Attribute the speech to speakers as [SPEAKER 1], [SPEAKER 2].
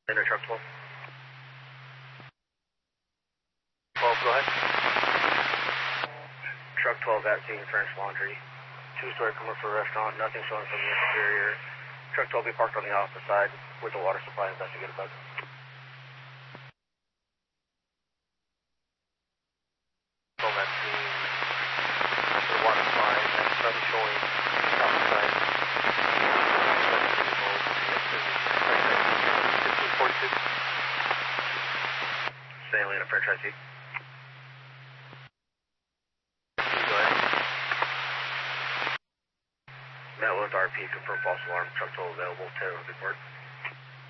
[SPEAKER 1] Enter truck 12. 12, go ahead. Truck 12 at scene, French Laundry. Two-story commercial restaurant, nothing showing from the exterior. Truck 12 be parked on the opposite side with the water supply. Investigate a bug. At scene, the water supply, and nothing showing opposite side. 1542. Stanley in a franchise seat. Go ahead. Met with RP, confirm false alarm, truck 12 available, 10 report.